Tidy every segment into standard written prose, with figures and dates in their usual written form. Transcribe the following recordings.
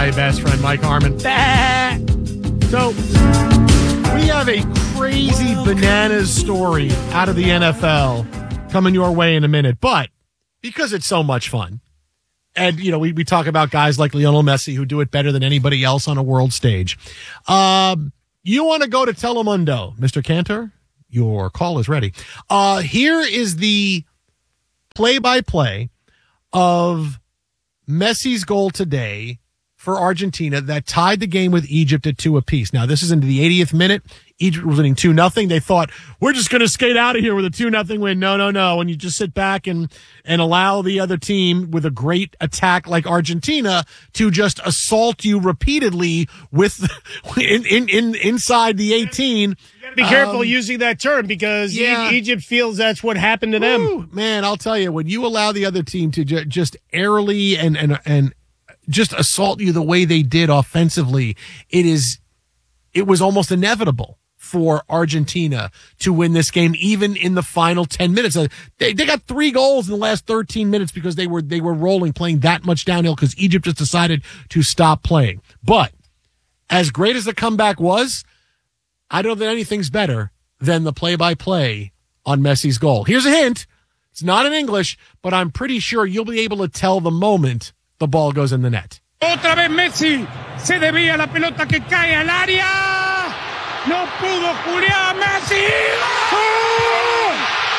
my best friend, Mike Harmon. So, we have a crazy bananas story out of the NFL coming your way in a minute. But because it's so much fun, and, you know, we talk about guys like Lionel Messi who do it better than anybody else on a world stage. You want to go to Telemundo, Mr. Cantor? Your call is ready. Here is the play-by-play of Messi's goal today for Argentina that tied the game with Egypt at 2 apiece. Now, this is into the 80th minute. Egypt was winning 2-0. They thought, we're just going to skate out of here with a 2-0 win. No. And you just sit back and allow the other team with a great attack like Argentina to just assault you repeatedly with inside the 18. You got to be careful using that term because Egypt feels that's what happened to them. Man, I'll tell you, when you allow the other team to just airily and just assault you the way they did offensively, it was almost inevitable for Argentina to win this game, even in the final 10 minutes. They got 3 goals in the last 13 minutes because they were rolling, playing that much downhill because Egypt just decided to stop playing. But as great as the comeback was, I don't know that anything's better than the play-by-play on Messi's goal. Here's a hint. It's not in English, but I'm pretty sure you'll be able to tell the moment the ball goes in the net. Otra vez Messi, se desvía la pelota que cae al área, no pudo Julián Messi. ¡Gol!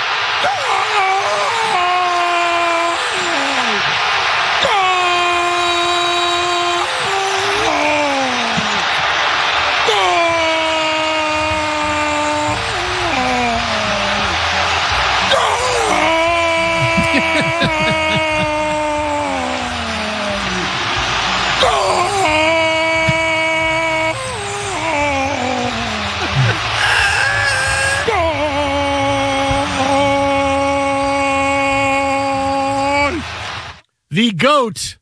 The GOAT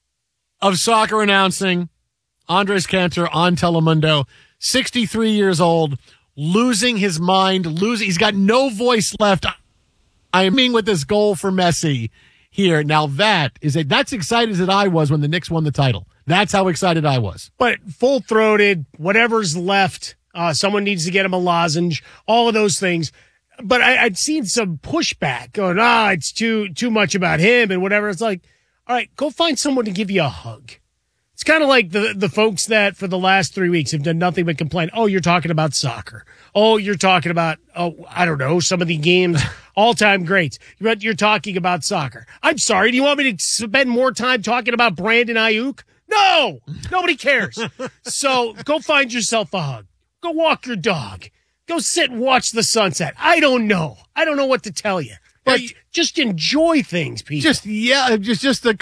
of soccer announcing, Andres Cantor on Telemundo, 63 years old, losing his mind, he's got no voice left. I mean, with this goal for Messi here. Now that's excited as I was when the Knicks won the title. That's how excited I was. But full-throated, whatever's left, someone needs to get him a lozenge, all of those things. But I'd seen some pushback going, it's too much about him and whatever. It's like, all right, go find someone to give you a hug. It's kind of like the folks that for the last 3 weeks have done nothing but complain. Oh, you're talking about soccer. Oh, you're talking about, I don't know, some of the games, all-time greats. But you're talking about soccer. I'm sorry, do you want me to spend more time talking about Brandon Ayuk? No! Nobody cares. So go find yourself a hug. Go walk your dog. Go sit and watch the sunset. I don't know. I don't know what to tell you. But just enjoy things, people. Just the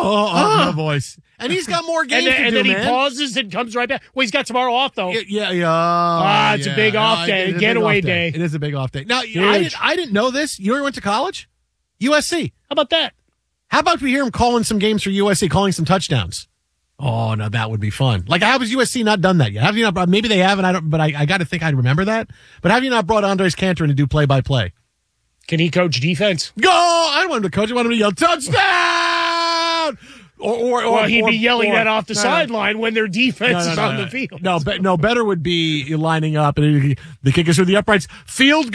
no voice. And he's got more games to do, and then he man. pauses and comes right back. Well, he's got tomorrow off, though. Yeah. It's a big off day, getaway day. It is a big off day. Now, I didn't know this. You ever went to college? USC. How about that? How about we hear him calling some games for USC, calling some touchdowns? Oh, no, that would be fun. Like, how has USC not done that yet? Have you not? Maybe they haven't. But I got to think I'd remember that. But have you not brought Andres Cantor in to do play-by-play? Can he coach defense? Go! I don't want him to coach. I want him to yell, touchdown! Or he'd be yelling that off the sideline when their defense is on the field. No, better would be you lining up and the kick is through the uprights. Field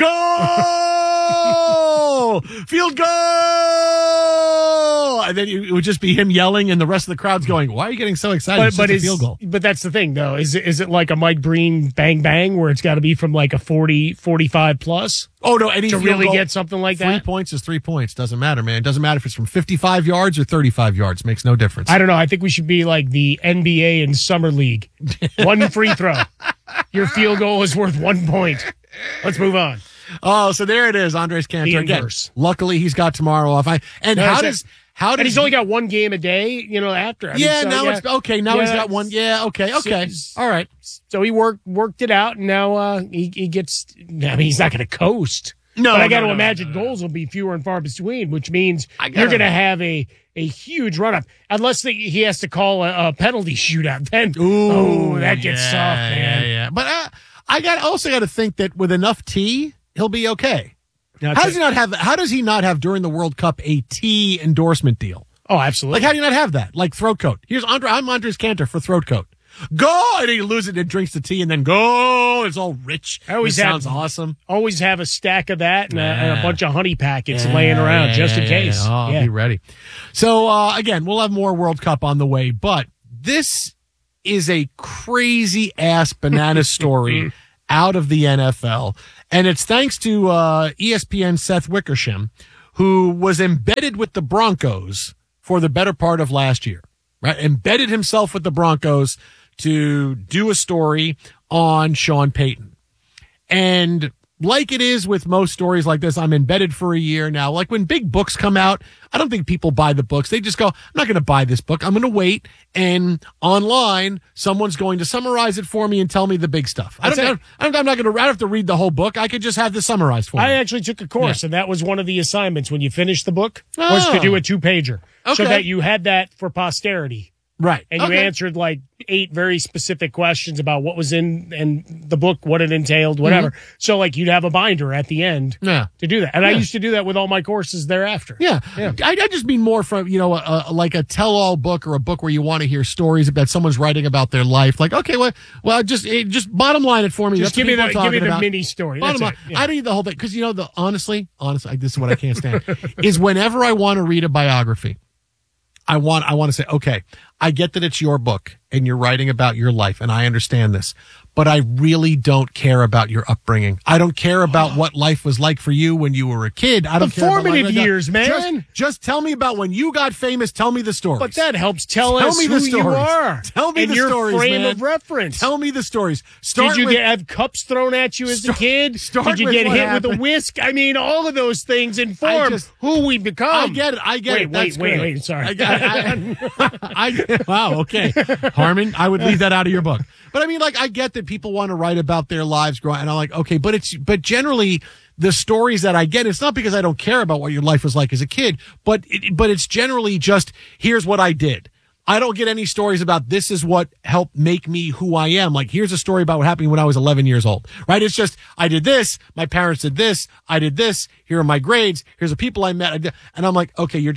goal! Field goal! And then it would just be him yelling and the rest of the crowd's going, why are you getting so excited? But it's a field goal. But that's the thing, though. Is it like a Mike Breen bang bang where it's got to be from like a 40, 45 plus? Oh, no, any to really get something like that? 3 points is 3 points. Doesn't matter, man. Doesn't matter if it's from 55 yards or 35 yards. Makes no difference. I don't know. I think we should be like the NBA and Summer League. 1 free throw. Your field goal is worth 1 point. Let's move on. Oh, so there it is, Andres Cantor. Again, luckily, he's got tomorrow off. How does he's only got 1 game a day, after. It's okay. Now he's got one. Yeah, okay. All right. So he worked it out, and now he gets. I mean, he's not going to coast. No, but I got to imagine goals will be fewer and far between, which means you're going to have a huge run up, unless he has to call a penalty shootout. Then, that gets soft, man. Yeah. But I also got to think that with enough tea, he'll be okay. How does he not have during the World Cup a tea endorsement deal? Oh, absolutely. Like, how do you not have that? Like throat coat. I'm Andres Cantor for throat coat. Go, and he loses it and drinks the tea, and then go. It's all rich. Sounds awesome. Always have a stack of that and a bunch of honey packets laying around just in case. Oh, be ready. So again, we'll have more World Cup on the way, but this is a crazy ass banana story out of the NFL, and it's thanks to ESPN's Seth Wickersham, who was embedded with the Broncos for the better part of last year. Right, embedded himself with the Broncos to do a story on Sean Payton. And like it is with most stories like this, I'm embedded for a year now. Like when big books come out, I don't think people buy the books. They just go, I'm not going to buy this book. I'm going to wait. And online, someone's going to summarize it for me and tell me the big stuff. I'm not going to have to read the whole book. I could just have this summarized for me. I actually took a course, and that was one of the assignments when you finish the book, was to do a 2-pager. So that you had that for posterity. Right. And you answered like 8 very specific questions about what was in the book, what it entailed, whatever. So like you'd have a binder at the end to do that. And I used to do that with all my courses thereafter. Yeah. I just mean more from, like a tell-all book or a book where you want to hear stories that someone's writing about their life. Like, okay, well, just bottom line it for me. Just give me the mini story. Bottom line. I don't need the whole thing. Because, honestly, this is what I can't stand, is whenever I want to read a biography, I want to say, okay, I get that it's your book and you're writing about your life, and I understand this, but I really don't care about your upbringing. I don't care about what life was like for you when you were a kid. I don't care about formative years, man. Just tell me about when you got famous. Tell me the stories. But that helps tell us me who the you are. Tell me and the your stories, frame man. of reference. Tell me the stories. Did you have cups thrown at you as a kid? Did you get hit with a whisk? I mean, all of those things inform who we become. I get it. Wait. Sorry. Wow. Okay, Harmon, I would leave that out of your book. But I mean, like, I get that people want to write about their lives growing, and I'm like, okay, but generally the stories that I get, it's not because I don't care about what your life was like as a kid, but it's generally just, here's what I did. I don't get any stories about this is what helped make me who I am. Like, here's a story about what happened when I was 11 years old, right? It's just, I did this, my parents did this, I did this, here are my grades, here's the people I met. And I'm like, okay,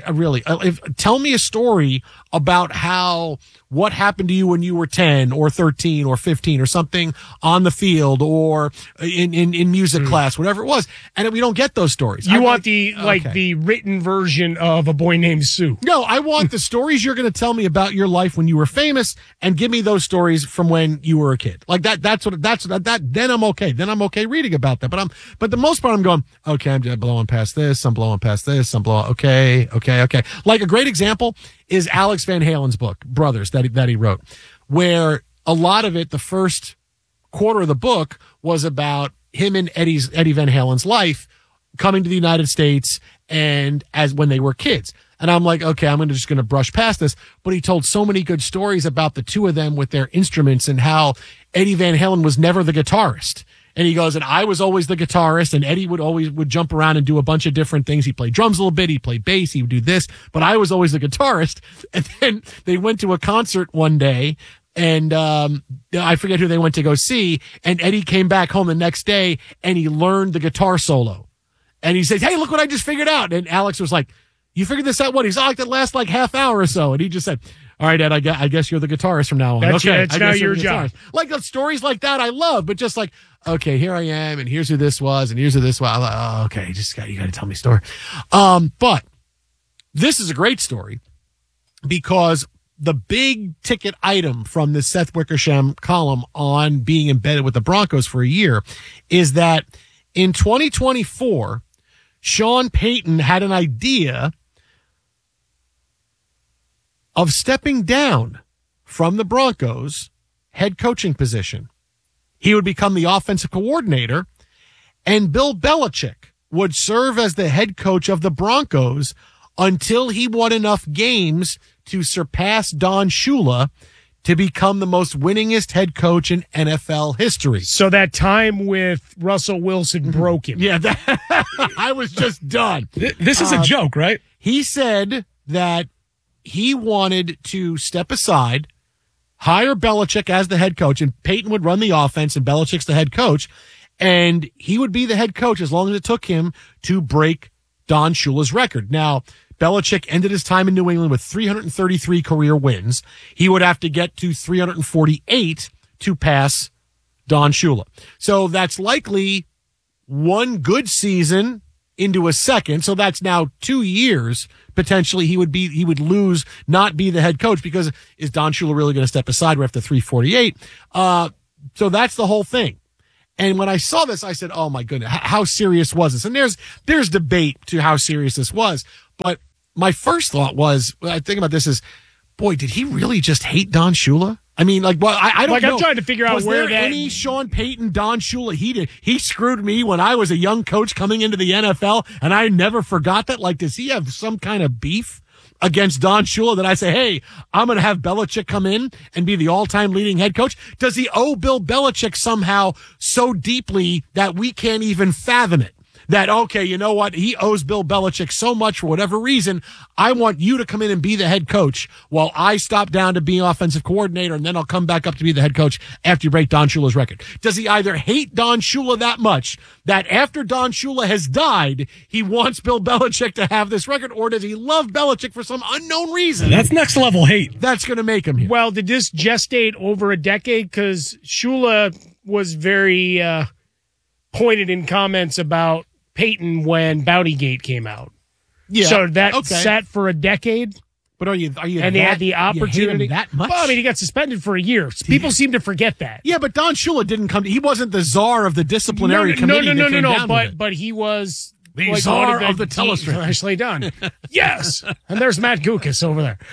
tell me a story about what happened to you when you were 10 or 13 or 15 or something on the field or in music class, whatever it was. And we don't get those stories. You want the written version of A Boy Named Sue. No, I want the stories you're going to tell me about your life when you were famous, and give me those stories from when you were a kid. Like that. Then I'm okay. Then I'm okay reading about that. But the most part, I'm going, okay, I'm blowing past this. I'm blowing past this. Okay. Like a great example is Alex Van Halen's book, Brothers, that he wrote, where a lot of it, the first quarter of the book, was about him and Eddie Van Halen's life coming to the United States and as when they were kids. And I'm like, okay, I'm just going to brush past this. But he told so many good stories about the two of them with their instruments and how Eddie Van Halen was never the guitarist. And he goes, and I was always the guitarist, and Eddie would jump around and do a bunch of different things. He played drums a little bit, he played bass, he would do this, but I was always the guitarist. And then they went to a concert one day, and I forget who they went to go see, and Eddie came back home the next day, and he learned the guitar solo. And he said, hey, look what I just figured out. And Alex was like, you figured this out? What? He's like, that last like half hour or so. And he just said, all right, Ed, I guess you're the guitarist from now on. That's now your job. Like stories like that I love, but just like, okay, here I am, and here's who this was, and here's who this was. I'm like, oh, okay, you got to tell me a story. But this is a great story because the big ticket item from the Seth Wickersham column on being embedded with the Broncos for a year is that in 2024, Sean Payton had an idea of stepping down from the Broncos head coaching position. He would become the offensive coordinator, and Bill Belichick would serve as the head coach of the Broncos until he won enough games to surpass Don Shula to become the most winningest head coach in NFL history. So that time with Russell Wilson broke him. Yeah, I was just done. This is a joke, right? He said that he wanted to step aside, hire Belichick as the head coach, and Peyton would run the offense, and Belichick's the head coach, and he would be the head coach as long as it took him to break Don Shula's record. Now, Belichick ended his time in New England with 333 career wins. He would have to get to 348 to pass Don Shula. So that's likely one good season into a second. So that's now 2 years potentially he would lose, not be the head coach, because is Don Shula really going to step aside right after 348? So that's the whole thing. And when I saw this, I said, oh my goodness, how serious was this? And there's debate to how serious this was. But my first thought was, when I think about this is, boy, did he really just hate Don Shula? I mean, like, well, I don't know. I'm trying to figure out where there any Sean Payton, Don Shula? He screwed me when I was a young coach coming into the NFL, and I never forgot that. Like, does he have some kind of beef against Don Shula that I say, hey, I'm going to have Belichick come in and be the all-time leading head coach? Does he owe Bill Belichick somehow so deeply that we can't even fathom it? That, okay, you know what? He owes Bill Belichick so much for whatever reason. I want you to come in and be the head coach while I stop down to being offensive coordinator, and then I'll come back up to be the head coach after you break Don Shula's record. Does he either hate Don Shula that much that after Don Shula has died, he wants Bill Belichick to have this record, or does he love Belichick for some unknown reason? That's next level hate. That's going to make him here. Well, did this gestate over a decade? Because Shula was very pointed in comments about Peyton when Bountygate came out. Yeah. So that sat for a decade. But are you? And they had the opportunity. You hate him that much? Well, I mean, he got suspended for a year. People seem to forget that. Yeah, but Don Shula didn't come. He wasn't the czar of the disciplinary committee. No. But he was the czar of the telestream. Nicely done. Yes. And there's Matt Gukas over there.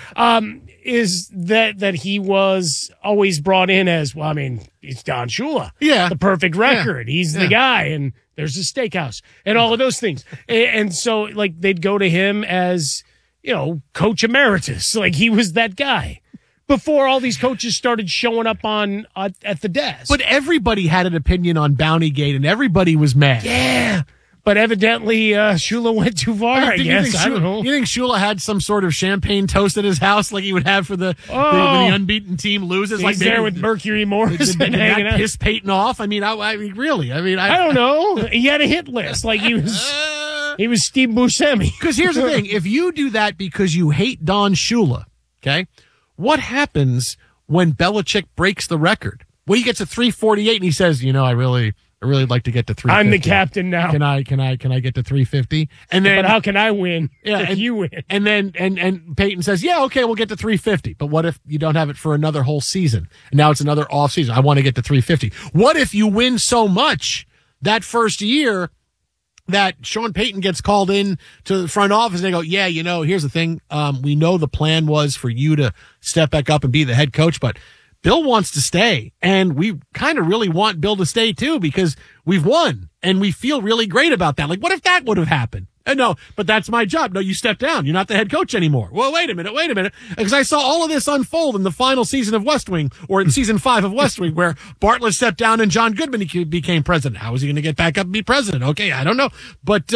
Is that he was always brought in as, well, I mean, it's Don Shula. Yeah. The perfect record. Yeah. He's the guy. And there's a steakhouse and all of those things. And so, like, they'd go to him as, you know, coach emeritus. Like, he was that guy before all these coaches started showing up at the desk. But everybody had an opinion on Bountygate, and everybody was mad. Yeah. But evidently, Shula went too far, I guess. I don't know. You think Shula had some sort of champagne toast at his house like he would have for when the unbeaten team loses? He's like there with Mercury Morris did that piss Peyton off? I mean, really? I don't know. He had a hit list. Like he was Steve Buscemi. Because here's the thing. If you do that because you hate Don Shula, okay, what happens when Belichick breaks the record? Well, he gets a 348 and he says, you know, I really like to get to 350. I'm the captain now. Can I get to 350? And then, but how can I win? Yeah, if you win. And then and Peyton says, yeah, okay, we'll get to 350. But what if you don't have it for another whole season? And now it's another off season. I want to get to 350. What if you win so much that first year that Sean Payton gets called in to the front office and they go, yeah, you know, here's the thing. We know the plan was for you to step back up and be the head coach, but Bill wants to stay, and we kind of really want Bill to stay too because we've won, and we feel really great about that. Like, what if that would have happened? No, but that's my job. No, you step down. You're not the head coach anymore. Well, wait a minute. Because I saw all of this unfold in the final season of West Wing, or in season 5 of West Wing, where Bartlett stepped down and John Goodman became president. How is he going to get back up and be president? Okay, I don't know. But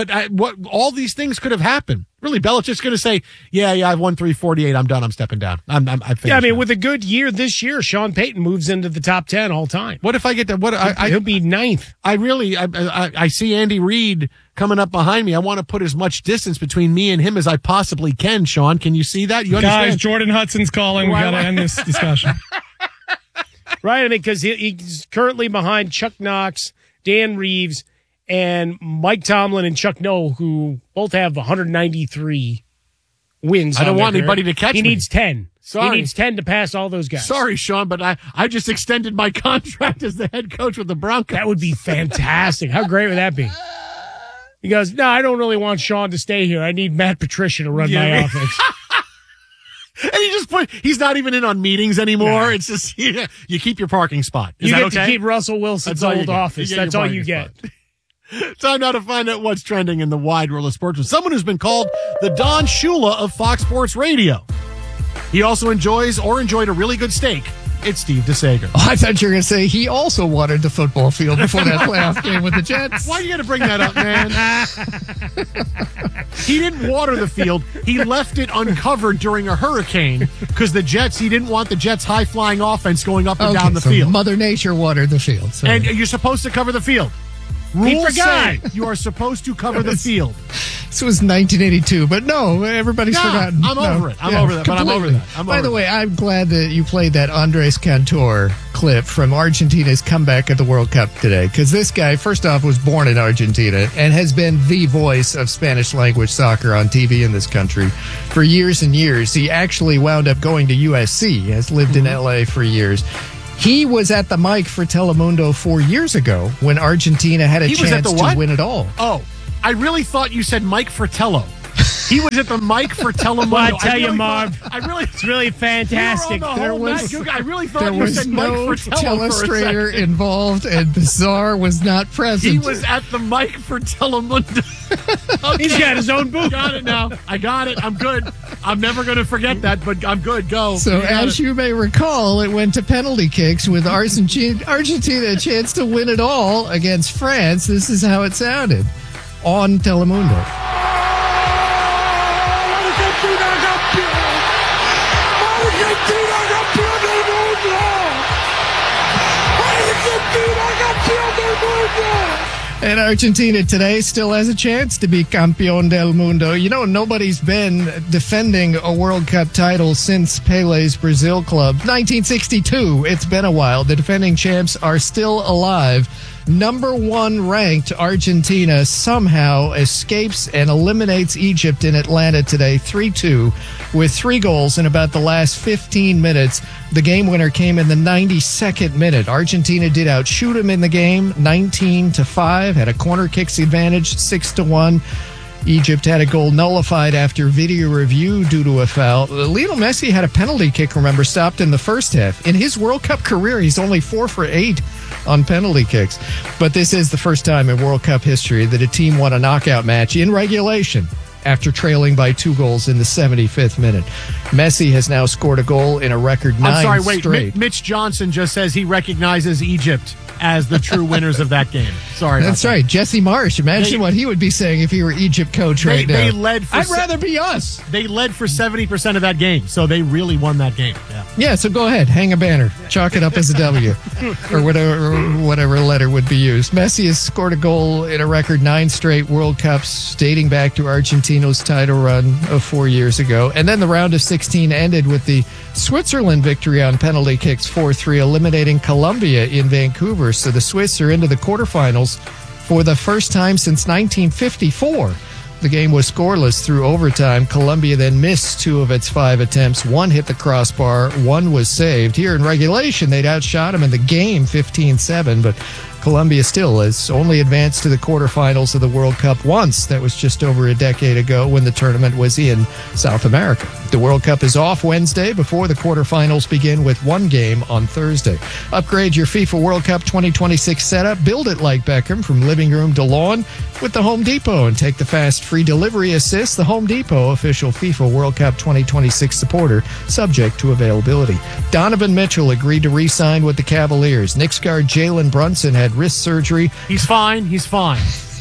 all these things could have happened. Really, Belichick's going to say, yeah, I've won 348. I'm done. I'm stepping down. I mean, with a good year this year, Sean Payton moves into the top 10 all time. What if I get to he'll be 9th. I see Andy Reid coming up behind me. I want to put as much distance between me and him as I possibly can, Sean. Can you see that? You understand? Guys, Jordan Hudson's calling. We got to end this discussion. Right, I mean, because he's currently behind Chuck Knox, Dan Reeves, and Mike Tomlin and Chuck Noll, who both have 193 wins. I don't want anybody to catch me. He needs 10. Sorry. He needs 10 to pass all those guys. Sorry, Sean, but I just extended my contract as the head coach with the Broncos. That would be fantastic. How great would that be? He goes, no, I don't really want Sean to stay here. I need Matt Patricia to run my offense. And he's not even in on meetings anymore. Nah. It's just, you keep your parking spot. You get to keep Russell Wilson's old office. That's all you get. Time now to find out what's trending in the wide world of sports with someone who's been called the Don Shula of Fox Sports Radio. He also enjoyed a really good steak. It's Steve DeSager. Oh, I thought you were going to say he also watered the football field before that playoff game with the Jets. Why are you going to bring that up, man? He didn't water the field. He left it uncovered during a hurricane because he didn't want the Jets' high-flying offense going up and down the field. Mother Nature watered the field. So. And you're supposed to cover the field. Rules say you are supposed to cover the field. This was 1982, but no, everybody's forgotten. I'm over it. I'm over that, but I'm over that. By the way, I'm glad that you played that Andres Cantor clip from Argentina's comeback at the World Cup today, because this guy, first off, was born in Argentina and has been the voice of Spanish-language soccer on TV in this country for years and years. He actually wound up going to USC, has lived in L.A. for years. He was at the mic for Telemundo 4 years ago when Argentina had a chance to win it all. Oh, I really thought you said Mike Fratello. He was at the mic for Telemundo. Well, I tell you, Marv, it's really fantastic. I really thought you said Mike Fratello telestrator involved, and Bizarre was not present. He was at the mic for Telemundo. Okay. He's got his own booth. Got it now. I got it. I'm good. I'm never going to forget that, but I'm good. Go. So, as you may recall, it went to penalty kicks with Argentina a chance to win it all against France. This is how it sounded on Telemundo. And Argentina today still has a chance to be Campeón del Mundo. You know, nobody's been defending a World Cup title since Pele's Brazil club. 1962, it's been a while. The defending champs are still alive. Number 1 ranked Argentina somehow escapes and eliminates Egypt in Atlanta today 3-2 with 3 goals in about the last 15 minutes. The game winner came in the 92nd minute. Argentina did outshoot them in the game 19-5, had a corner kicks advantage 6-1. Egypt had a goal nullified after video review due to a foul. Lionel Messi had a penalty kick, remember, stopped in the first half. In his World Cup career, he's only 4 for 8 on penalty kicks. But this is the first time in World Cup history that a team won a knockout match in regulation after trailing by 2 goals in the 75th minute. Messi has now scored a goal in a record 9 straight. Mitch Johnson just says he recognizes Egypt as the true winners of that game. Sorry. That's right. Jesse Marsh. Imagine what he would be saying if he were Egypt coach right now. I'd rather be us. They led for 70% of that game, so they really won that game. Yeah, so go ahead. Hang a banner. Chalk it up as a W. or whatever letter would be used. Messi has scored a goal in a record 9 straight World Cups dating back to Argentina's title run of 4 years ago. And then the round of 16 ended with the Switzerland victory on penalty kicks 4-3, eliminating Colombia in Vancouver. So the Swiss are into the quarterfinals for the first time since 1954. The game was scoreless through overtime. Colombia then missed 2 of its 5 attempts. 1 hit the crossbar, 1 was saved. Here in regulation, they'd outshot them in the game 15-7, but Colombia still has only advanced to the quarterfinals of the World Cup once. That was just over a decade ago when the tournament was in South America. The World Cup is off Wednesday before the quarterfinals begin with 1 game on Thursday. Upgrade your FIFA World Cup 2026 setup. Build it like Beckham from living room to lawn with the Home Depot and take the fast free delivery assist. The Home Depot, official FIFA World Cup 2026 supporter, subject to availability. Donovan Mitchell agreed to re-sign with the Cavaliers. Knicks guard Jalen Brunson had wrist surgery. He's fine. He's fine.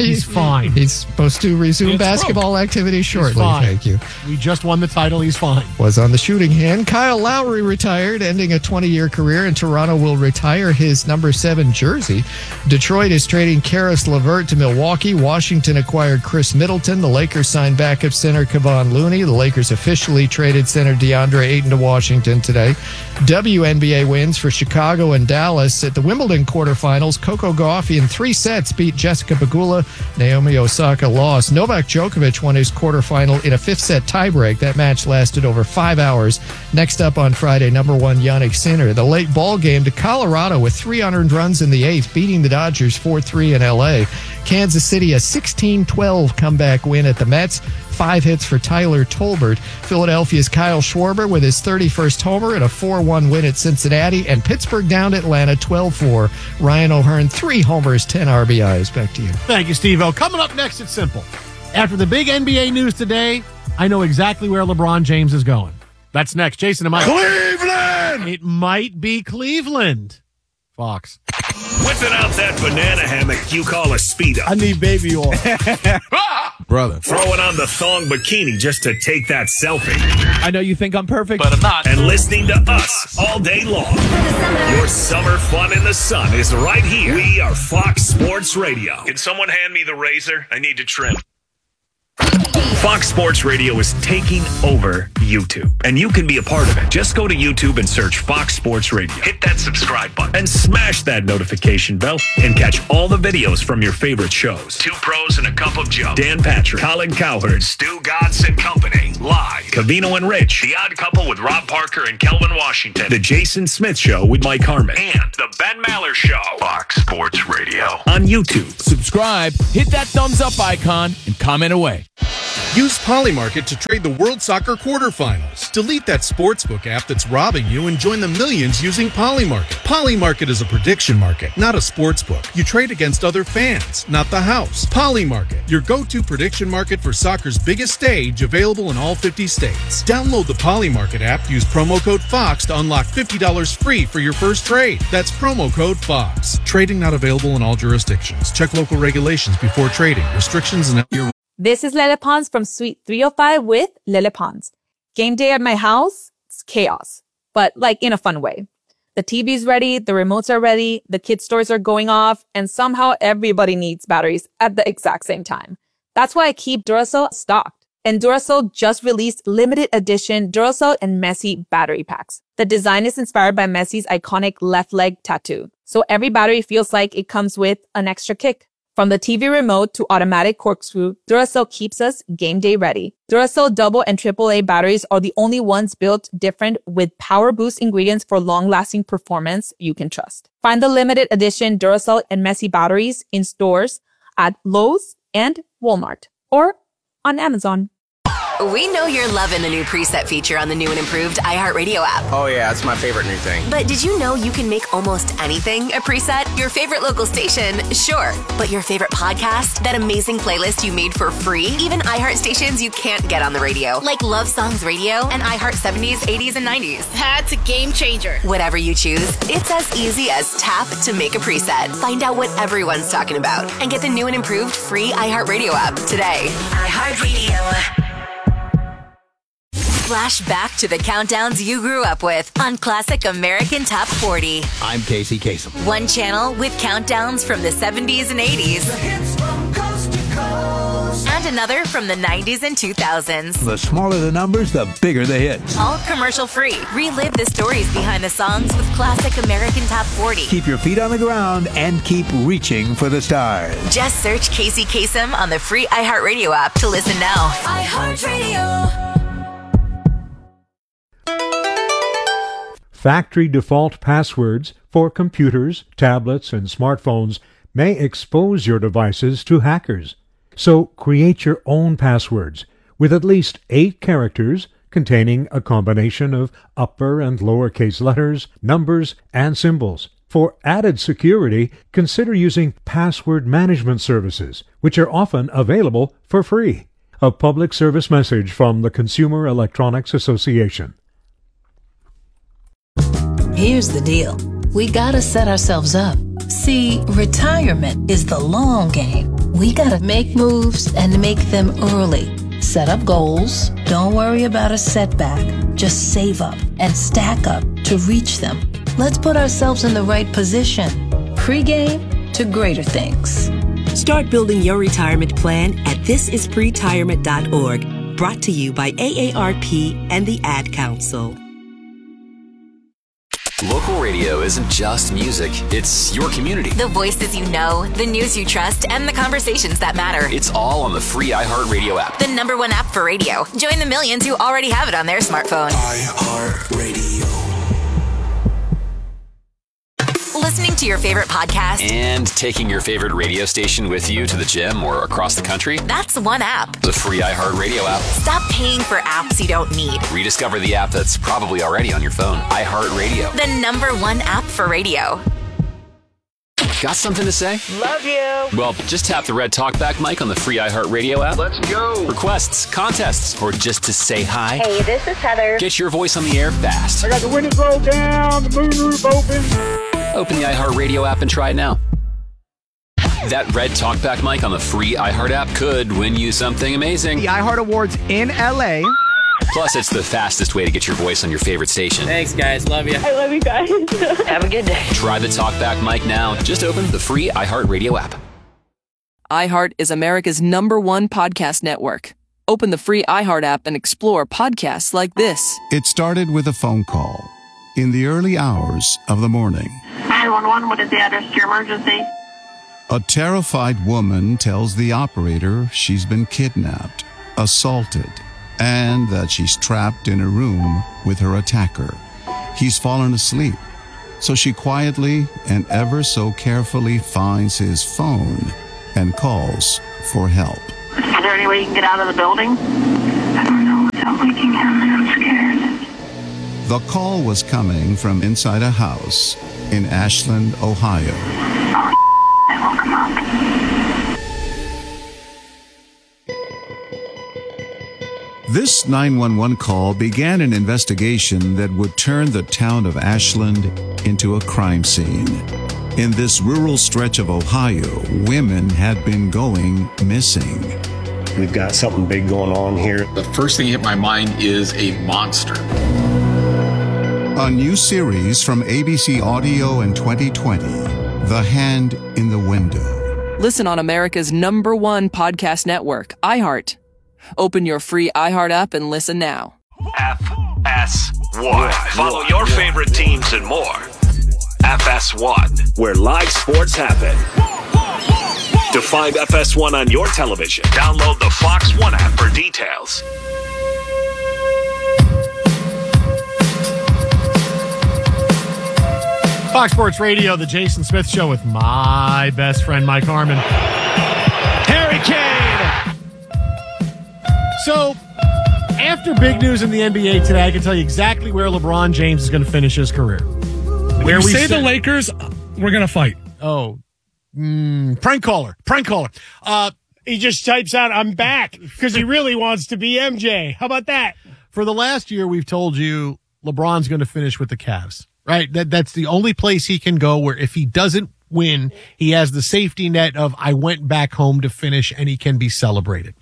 He's supposed to resume basketball activity shortly. Thank you. We just won the title. He's fine. Was on the shooting hand. Kyle Lowry retired, ending a 20-year career, and Toronto will retire his number 7 jersey. Detroit is trading Karis LeVert to Milwaukee. Washington acquired Chris Middleton. The Lakers signed backup center Kevon Looney. The Lakers officially traded center DeAndre Ayton to Washington today. WNBA wins for Chicago and Dallas. At the Wimbledon quarterfinals, Coco Gauff in 3 sets beat Jessica Pegula. Naomi Osaka lost. Novak Djokovic won his quarterfinal in a 5th-set tiebreak. That match lasted over 5 hours. Next up on Friday, number 1 Jannik Sinner. The late ball game to Colorado with 3 unearned runs in the 8th, beating the Dodgers 4-3 in L.A. Kansas City, a 16-12 comeback win at the Mets. 5 hits for Tyler Tolbert. Philadelphia's Kyle Schwarber with his 31st homer and a 4-1 win at Cincinnati. And Pittsburgh down Atlanta 12-4. Ryan O'Hearn, 3 homers, 10 RBIs. Back to you. Thank you, Steve-O. Coming up next, it's simple. After the big NBA news today, I know exactly where LeBron James is going. That's next. Jason, am I... Cleveland! It might be Cleveland. Fox. Whipping out that banana hammock you call a Speedo. I need baby oil. Brother. Throwing on the thong bikini just to take that selfie. I know you think I'm perfect, but I'm not. And listening to us all day long. Your summer fun in the sun is right here. We are Fox Sports Radio. Can someone hand me the razor? I need to trim. Fox Sports Radio is taking over YouTube, and you can be a part of it. Just go to YouTube and search Fox Sports Radio. Hit that subscribe button and smash that notification bell and catch all the videos from your favorite shows. Two Pros and a Cup of Joe. Dan Patrick, Colin Cowherd, Stu Godson and Company. Live. Covino and Rich. The Odd Couple with Rob Parker and Kelvin Washington. The Jason Smith Show with Mike Harmon. And The Ben Maller Show. Fox Sports Radio. On YouTube. Subscribe, hit that thumbs up icon, and comment away. Use Polymarket to trade the World Soccer quarterfinals. Delete that sportsbook app that's robbing you and join the millions using Polymarket. Polymarket is a prediction market, not a sportsbook. You trade against other fans, not the house. Polymarket, your go-to prediction market for soccer's biggest stage, available in all 50 states. Download the Polymarket app, use promo code FOX to unlock $50 free for your first trade. That's promo code FOX. Trading not available in all jurisdictions. Check local regulations before trading. Restrictions and... This is Lele Pons from Suite 305 with Lele Pons. Game day at my house, it's chaos, but like in a fun way. The TV's ready, the remotes are ready, the kids' toys are going off, and somehow everybody needs batteries at the exact same time. That's why I keep Duracell stocked. And Duracell just released limited edition Duracell and Messi battery packs. The design is inspired by Messi's iconic left leg tattoo. So every battery feels like it comes with an extra kick. From the TV remote to automatic corkscrew, Duracell keeps us game day ready. Duracell double and AAA batteries are the only ones built different with power boost ingredients for long-lasting performance you can trust. Find the limited edition Duracell and Messi batteries in stores at Lowe's and Walmart or on Amazon. We know you're loving the new preset feature on the new and improved iHeartRadio app. Oh yeah, it's my favorite new thing. But did you know you can make almost anything a preset? Your favorite local station, sure. But your favorite podcast? That amazing playlist you made for free? Even iHeart stations you can't get on the radio, like Love Songs Radio and iHeart 70s, 80s, and 90s. That's a game changer. Whatever you choose, it's as easy as tap to make a preset. Find out what everyone's talking about and get the new and improved free iHeartRadio app today. iHeartRadio. Flash back to the countdowns you grew up with on Classic American Top 40. I'm Casey Kasem. One channel with countdowns from the 70s and 80s. The hits from coast to coast. And another from the 90s and 2000s. The smaller the numbers, the bigger the hits. All commercial free. Relive the stories behind the songs with Classic American Top 40. Keep your feet on the ground and keep reaching for the stars. Just search Casey Kasem on the free iHeartRadio app to listen now. iHeartRadio. Factory default passwords for computers, tablets, and smartphones may expose your devices to hackers. So create your own passwords with at least 8 characters containing a combination of upper and lowercase letters, numbers, and symbols. For added security, consider using password management services, which are often available for free. A public service message from the Consumer Electronics Association. Here's the deal. We gotta set ourselves up. See, retirement is the long game. We gotta make moves and make them early. Set up goals. Don't worry about a setback. Just save up and stack up to reach them. Let's put ourselves in the right position. Pre-game to greater things. Start building your retirement plan at thisispretirement.org. Brought to you by AARP and the Ad Council. Local radio isn't just music, it's your community. The voices you know, the news you trust, and the conversations that matter. It's all on the free iHeartRadio app. The #1 app for radio. Join the millions who already have it on their smartphone. iHeartRadio. Listening to your favorite podcast and taking your favorite radio station with you to the gym or across the country. That's one app. The free iHeartRadio app. Stop paying for apps you don't need. Rediscover the app that's probably already on your phone. iHeartRadio. The #1 app for radio. Got something to say? Love you. Well, just tap the red talkback mic on the free iHeartRadio app. Let's go. Requests, contests, or just to say hi. Hey, this is Heather. Get your voice on the air fast. I got the windows rolled down, the moonroof open. Open the iHeartRadio app and try it now. That red talkback mic on the free iHeart app could win you something amazing. The iHeart Awards in LA. Plus, it's the fastest way to get your voice on your favorite station. Thanks, guys. Love you. I love you guys. Have a good day. Try the talkback mic now. Just open the free iHeartRadio app. iHeart is America's #1 podcast network. Open the free iHeart app and explore podcasts like this. It started with a phone call in the early hours of the morning. 911, what is the address to your emergency? A terrified woman tells the operator she's been kidnapped, assaulted, and that she's trapped in a room with her attacker. He's fallen asleep, so she quietly and ever so carefully finds his phone and calls for help. Is there any way you can get out of the building? I don't know without waking him, and I'm scared. The call was coming from inside a house in Ashland, Ohio. Oh, I woke him up. This 911 call began an investigation that would turn the town of Ashland into a crime scene. In this rural stretch of Ohio, women had been going missing. We've got something big going on here. The first thing that hit my mind is a monster. A new series from ABC Audio in 2020, The Hand in the Window. Listen on America's #1 podcast network, iHeart. Open your free iHeart app and listen now. FS1. Follow your favorite teams and more. FS1, where live sports happen. To find FS1 on your television, download the Fox One app for details. Fox Sports Radio, the Jason Smith Show with my best friend, Mike Harmon. Harry Kane! So, after big news in the NBA today, I can tell you exactly where LeBron James is going to finish his career. Where we say the Lakers, we're going to fight. Oh, prank caller. He just types out, I'm back, because he really wants to be MJ. How about that? For the last year, we've told you LeBron's going to finish with the Cavs, right? That's the only place he can go where if he doesn't win, he has the safety net of I went back home to finish and he can be celebrated.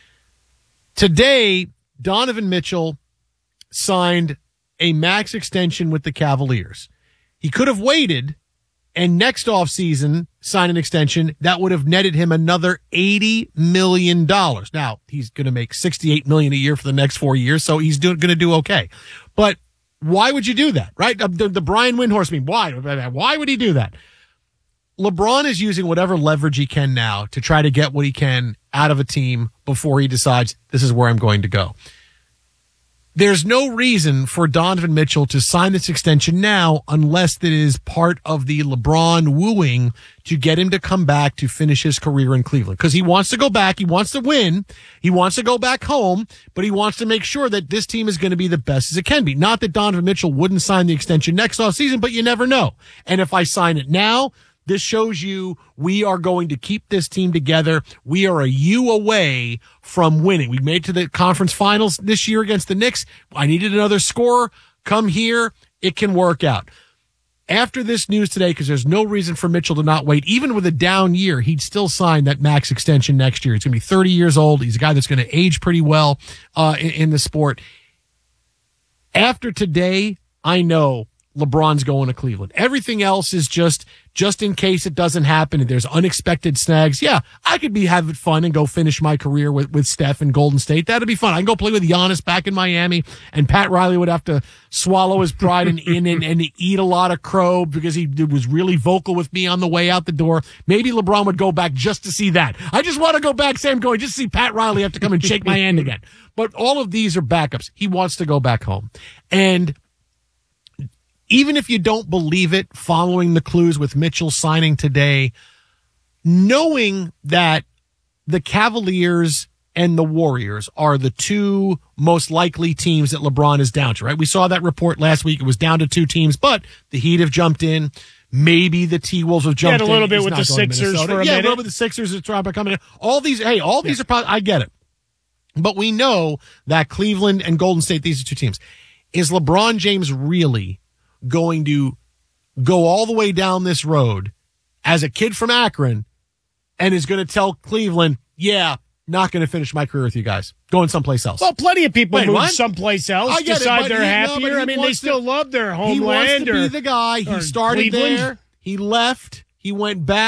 Today, Donovan Mitchell signed a max extension with the Cavaliers. He could have waited and next offseason sign an extension that would have netted him another $80 million. Now, he's going to make $68 million a year for the next 4 years, so he's going to do okay. But why would you do that, right? The Brian Windhorst meme. Why would he do that? LeBron is using whatever leverage he can now to try to get what he can out of a team before he decides this is where I'm going to go. There's no reason for Donovan Mitchell to sign this extension now unless that is part of the LeBron wooing to get him to come back to finish his career in Cleveland. Because he wants to go back. He wants to win. He wants to go back home, but he wants to make sure that this team is going to be the best as it can be. Not that Donovan Mitchell wouldn't sign the extension next offseason, but you never know. And if I sign it now, this shows you we are going to keep this team together. We are a U away from winning. We made it to the conference finals this year against the Knicks. I needed another scorer. Come here. It can work out. After this news today, because there's no reason for Mitchell to not wait, even with a down year, he'd still sign that max extension next year. He's going to be 30 years old. He's a guy that's going to age pretty well in the sport. After today, I know LeBron's going to Cleveland. Everything else is just in case it doesn't happen and there's unexpected snags. Yeah, I could be having fun and go finish my career with Steph in Golden State. That'd be fun. I can go play with Giannis back in Miami, and Pat Riley would have to swallow his pride and eat a lot of crow because he was really vocal with me on the way out the door. Maybe LeBron would go back just to see that. I just want to go back, Sam, going just to see Pat Riley have to come and shake my hand again. But all of these are backups. He wants to go back home. And even if you don't believe it, following the clues with Mitchell signing today, knowing that the Cavaliers and the Warriors are the two most likely teams that LeBron is down to, right? We saw that report last week. It was down to two teams, but the Heat have jumped in. Maybe the T-Wolves have jumped in. A little bit with the Sixers for a minute. Yeah, a little bit with the Sixers are trying to come in. All these are probably, I get it. But we know that Cleveland and Golden State, these are two teams. Is LeBron James really going to go all the way down this road as a kid from Akron and is going to tell Cleveland, yeah, not going to finish my career with you guys, going someplace else? Well, plenty of people move someplace else, decide they're happier. They still love their homeland. He wants to be the guy. He started there. He left. He went back.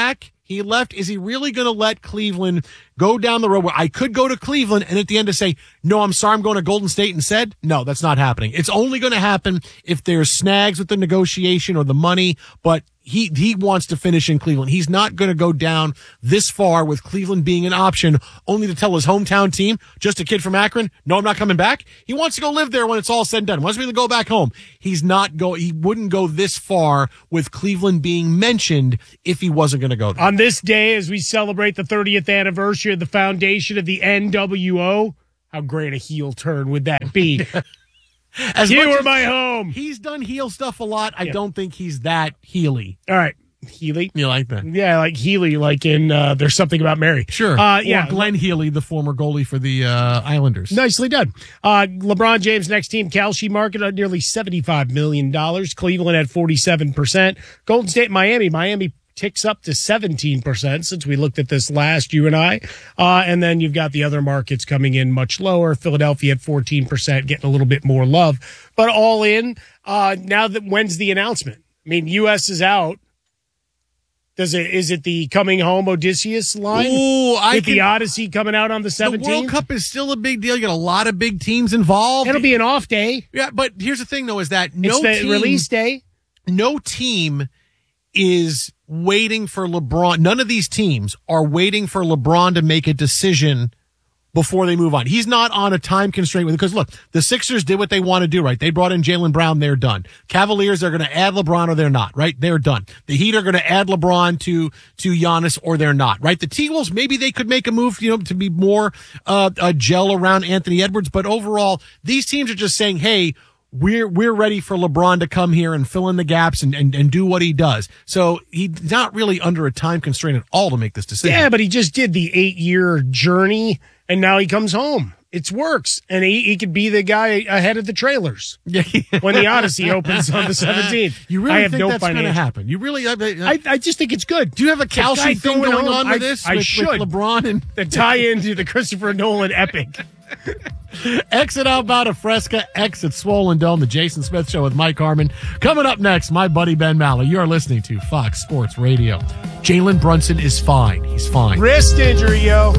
He left. Is he really going to let Cleveland go down the road where I could go to Cleveland and at the end to say, no, I'm sorry, I'm going to Golden State instead? No, that's not happening. It's only going to happen if there's snags with the negotiation or the money, but he wants to finish in Cleveland. He's not going to go down this far with Cleveland being an option only to tell his hometown team, just a kid from Akron, no, I'm not coming back. He wants to go live there when it's all said and done. He wants me to go back home. He wouldn't go this far with Cleveland being mentioned if he wasn't going to go there. On this day, as we celebrate the 30th anniversary of the foundation of the NWO, how great a heel turn would that be? You were my home. He's done heel stuff a lot. I don't think he's that heely. All right. Healy? You like that? Yeah, like Healy, like in There's Something About Mary. Sure. Yeah. Or Glenn Healy, the former goalie for the Islanders. Nicely done. LeBron James' next team, Kalshi market at nearly $75 million. Cleveland at 47%. Golden State, Miami ticks up to 17% since we looked at this last, you and I. And then you've got the other markets coming in much lower. Philadelphia at 14%, getting a little bit more love. But all in, now that when's the announcement? I mean, U.S. is out. Is it the coming home Odysseus line? Ooh, the Odyssey coming out on the 17th? The World Cup is still a big deal. You got a lot of big teams involved. It'll be an off day. Yeah, but here's the thing, though, is that release day. No team is waiting for LeBron. None of these teams are waiting for LeBron to make a decision before they move on. He's not on a time constraint with it. Because look, the Sixers did what they want to do, right? They brought in Jaylen Brown. They're done. Cavaliers are going to add LeBron or they're not, right? They're done. The Heat are going to add LeBron to Giannis or they're not, right? The T-Wolves, maybe they could make a move, to be more, a gel around Anthony Edwards. But overall, these teams are just saying, hey, we're ready for LeBron to come here and fill in the gaps and do what he does. So he's not really under a time constraint at all to make this decision. Yeah, but he just did the 8-year journey and now he comes home. It works. And he could be the guy ahead of the trailers when the Odyssey opens on the 17th. You really think that's going to happen? You really? I just think it's good. Do you have a Kalshi thing going on with this? I should. With LeBron and the tie into the Christopher Nolan epic. Exit Alvada Fresca, exit Swollen Dome, the Jason Smith Show with Mike Harmon. Coming up next, my buddy Ben Maller. You're listening to Fox Sports Radio. Jalen Brunson is fine. He's fine. Wrist injury, yo.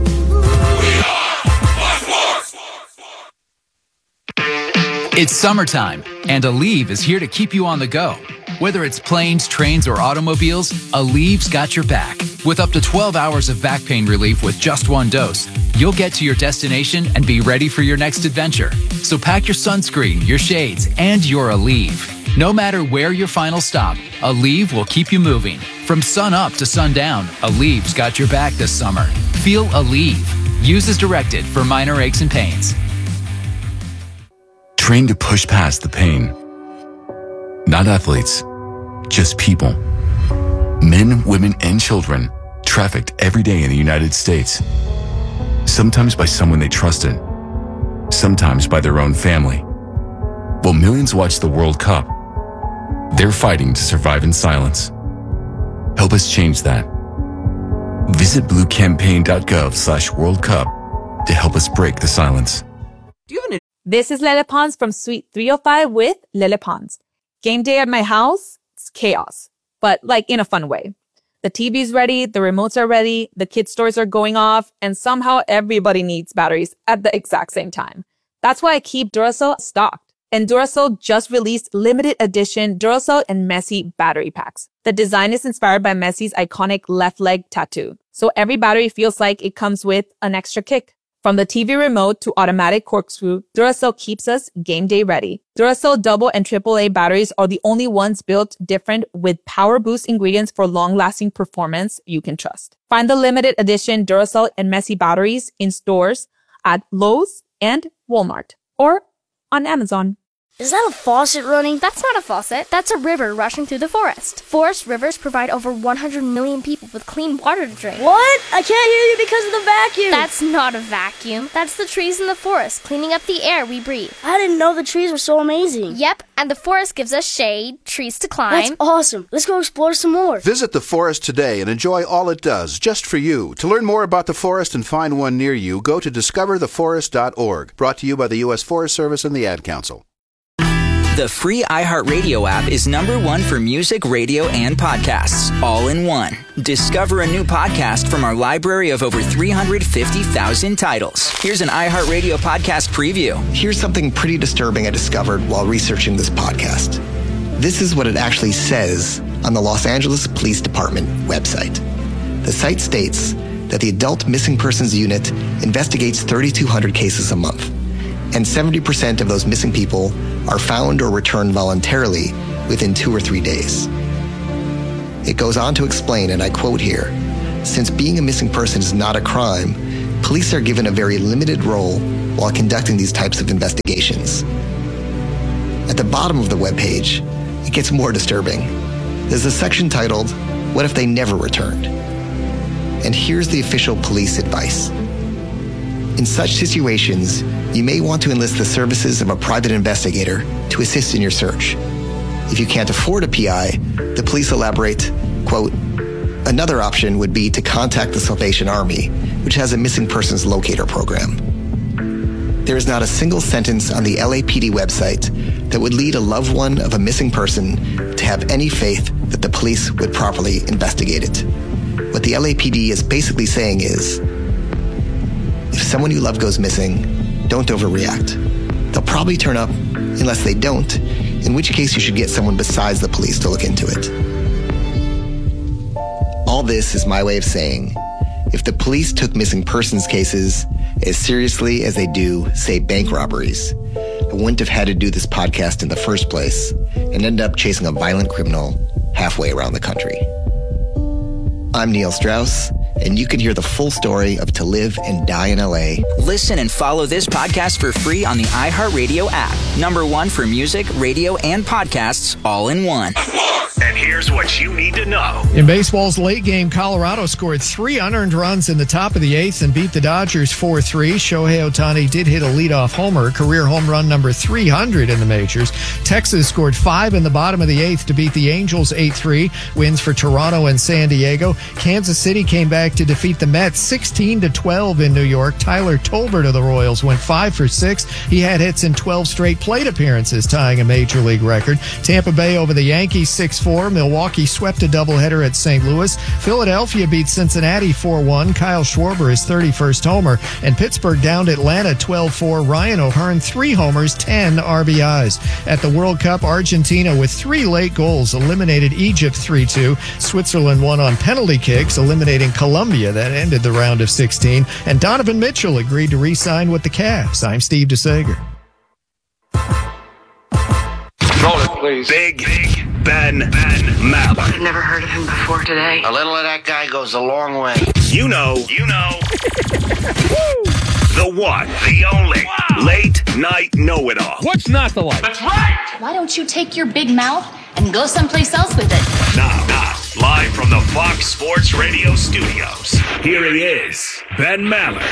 It's summertime, and Aleve is here to keep you on the go. Whether it's planes, trains, or automobiles, Aleve's got your back. With up to 12 hours of back pain relief with just one dose, you'll get to your destination and be ready for your next adventure. So pack your sunscreen, your shades, and your Aleve. No matter where your final stop, Aleve will keep you moving. From sun up to sundown, Aleve's got your back this summer. Feel Aleve. Use as directed for minor aches and pains. Train to push past the pain. Not athletes, just people. Men, women, and children trafficked every day in the United States. Sometimes by someone they trusted, sometimes by their own family. While millions watch the World Cup, they're fighting to survive in silence. Help us change that. Visit bluecampaign.gov/World Cup to help us break the silence. This is Lele Pons from Suite 305 with Lele Pons. Game day at my house, it's chaos, but like in a fun way. The TV's ready, the remotes are ready, the kids' toys are going off, and somehow everybody needs batteries at the exact same time. That's why I keep Duracell stocked. And Duracell just released limited edition Duracell and Messi battery packs. The design is inspired by Messi's iconic left leg tattoo. So every battery feels like it comes with an extra kick. From the TV remote to automatic corkscrew, Duracell keeps us game day ready. Duracell double and AAA batteries are the only ones built different with power boost ingredients for long-lasting performance you can trust. Find the limited edition Duracell and Messi batteries in stores at Lowe's and Walmart or on Amazon. Is that a faucet running? That's not a faucet. That's a river rushing through the forest. Forest rivers provide over 100 million people with clean water to drink. What? I can't hear you because of the vacuum. That's not a vacuum. That's the trees in the forest cleaning up the air we breathe. I didn't know the trees were so amazing. Yep, and the forest gives us shade, trees to climb. That's awesome. Let's go explore some more. Visit the forest today and enjoy all it does, just for you. To learn more about the forest and find one near you, go to discovertheforest.org. Brought to you by the U.S. Forest Service and the Ad Council. The free iHeartRadio app is #1 for music, radio, and podcasts, all in one. Discover a new podcast from our library of over 350,000 titles. Here's an iHeartRadio podcast preview. Here's something pretty disturbing I discovered while researching this podcast. This is what it actually says on the Los Angeles Police Department website. The site states that the Adult Missing Persons Unit investigates 3,200 cases a month, and 70% of those missing people are found or returned voluntarily within 2 or 3 days. It goes on to explain, and I quote here, "Since being a missing person is not a crime, police are given a very limited role while conducting these types of investigations." At the bottom of the webpage, it gets more disturbing. There's a section titled, "What if they never returned?" And here's the official police advice. In such situations, you may want to enlist the services of a private investigator to assist in your search. If you can't afford a PI, the police elaborate, quote, "Another option would be to contact the Salvation Army, which has a missing persons locator program." There is not a single sentence on the LAPD website that would lead a loved one of a missing person to have any faith that the police would properly investigate it. What the LAPD is basically saying is, if someone you love goes missing, don't overreact. They'll probably turn up unless they don't, in which case you should get someone besides the police to look into it. All this is my way of saying, if the police took missing persons cases as seriously as they do, say, bank robberies, I wouldn't have had to do this podcast in the first place and end up chasing a violent criminal halfway around the country. I'm Neil Strauss, and you can hear the full story of To Live and Die in LA. Listen and follow this podcast for free on the iHeartRadio app. #1 for music, radio, and podcasts, all in one. And here's what you need to know. In baseball's late game, Colorado scored 3 unearned runs in the top of the 8th and beat the Dodgers 4-3. Shohei Ohtani did hit a leadoff homer, career home run number 300 in the majors. Texas scored 5 in the bottom of the 8th to beat the Angels 8-3. Wins for Toronto and San Diego. Kansas City came back to defeat the Mets 16-12 in New York. Tyler Tolbert of the Royals went 5 for 6. He had hits in 12 straight plate appearances, tying a major league record. Tampa Bay over the Yankees 6-4. Milwaukee swept a doubleheader at St. Louis. Philadelphia beat Cincinnati 4-1. Kyle Schwarber his 31st homer. And Pittsburgh downed Atlanta 12-4. Ryan O'Hearn 3 homers, 10 RBIs. At the World Cup, Argentina with 3 late goals eliminated Egypt 3-2. Switzerland won on penalty kicks, eliminating Colombia. That ended the round of 16. And Donovan Mitchell agreed to re-sign with the Cavs. I'm Steve DeSager. Roll it, please. Big Ben Maller. I've never heard of him before today. A little of that guy goes a long way. You know. The one, the only, late night know-it-all. What's not the like? That's right! Why don't you take your big mouth and go someplace else with it? Now, live from the Fox Sports Radio studios, here he is, Ben Maller.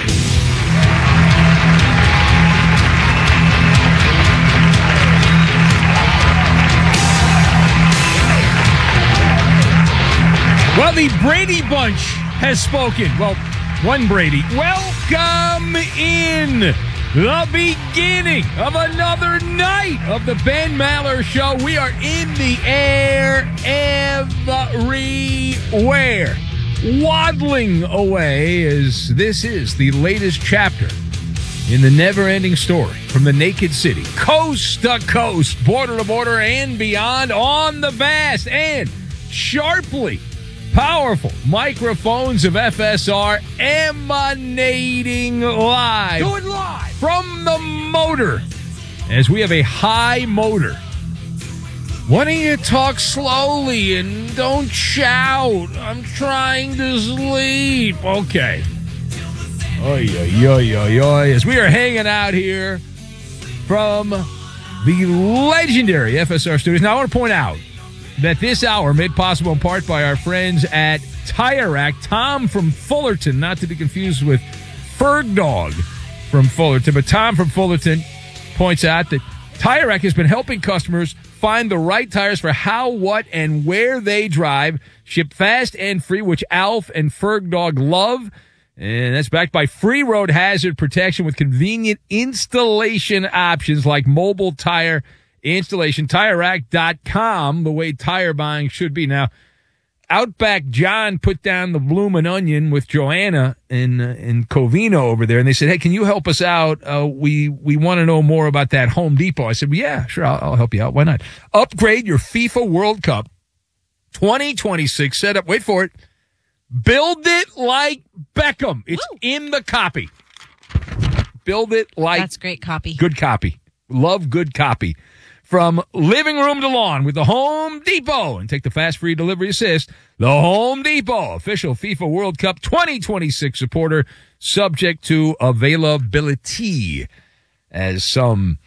Well, the Brady Bunch has spoken. Well, one Brady. Welcome in the beginning of another night of the Ben Maller Show. We are in the air everywhere, waddling away as this is the latest chapter in the never-ending story from the Naked City, coast to coast, border to border, and beyond on the vast and sharply powerful microphones of FSR emanating live. Do it live from the motor, as we have a high motor. Why don't you talk slowly and don't shout? I'm trying to sleep. Okay. Oy, oy, oy, oy, oy. As we are hanging out here from the legendary FSR studios. Now, I want to point out that this hour made possible in part by our friends at Tire Rack. Tom from Fullerton, not to be confused with Ferg Dog from Fullerton, but Tom from Fullerton points out that Tire Rack has been helping customers find the right tires for how, what, and where they drive. Ship fast and free, which Alf and Ferg Dog love. And that's backed by free road hazard protection with convenient installation options like mobile tire installation. TireRack.com, the way tire buying should be. Now, Outback John put down the bloomin' onion with Joanna in Covino over there, and they said, hey, can you help us out? We want to know more about that Home Depot. I said, well, yeah, sure, I'll help you out. Why not? Upgrade your FIFA World Cup 2026 setup. Wait for it. Build it like Beckham. It's in the copy. Build it like... That's great copy. Good copy. Love good copy. From living room to lawn with the Home Depot. And take the fast free delivery assist. The Home Depot, official FIFA World Cup 2026 supporter, subject to availability. As some